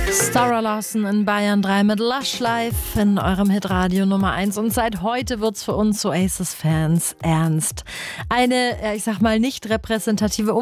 Zara Larsson in Bayern 3 mit Lush Life in eurem Hitradio Nummer 1. Und seit heute wird's für uns Oasis-Fans ernst. Eine, ich sag mal, nicht repräsentative